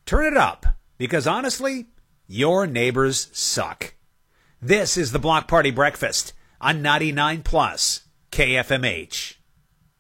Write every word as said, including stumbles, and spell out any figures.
turn it up, because honestly, your neighbors suck. This is the Block Party Breakfast on ninety-nine plus K F M H.